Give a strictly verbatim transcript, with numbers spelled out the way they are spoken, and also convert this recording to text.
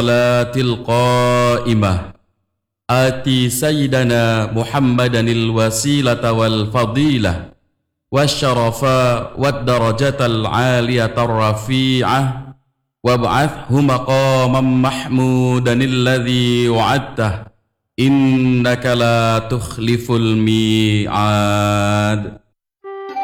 الصلاة القائمة آتي سيدنا محمدا الوسيلة والفضيلة والشرفاء والدرجة العالية الرفيعة وابعثه مقاما محمودا الذي وعدته إنك لا تخلف الميعاد.